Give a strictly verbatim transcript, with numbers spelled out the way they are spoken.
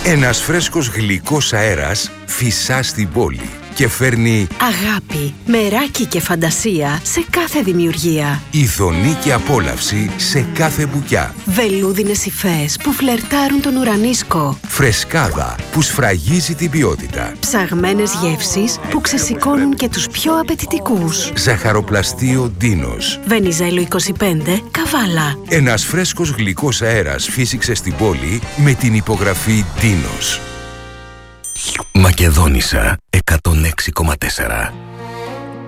Ένας φρέσκος γλυκός αέρας φυσά στην πόλη και φέρνει αγάπη, μεράκι και φαντασία σε κάθε δημιουργία. ειδονή και απόλαυση σε κάθε μπουκιά. Βελούδινες υφές που φλερτάρουν τον ουρανίσκο. Φρεσκάδα που σφραγίζει την ποιότητα. Ψαγμένες γεύσεις που ξεσηκώνουν και τους πιο απαιτητικούς. Ζαχαροπλαστείο Ντίνος. Βενιζέλο είκοσι πέντε, Καβάλα. Ένας φρέσκος γλυκός αέρας φύσηξε στην πόλη με την υπογραφή Ντίνος. Μακεδόνισσα εκατόν έξι κόμμα τέσσερα.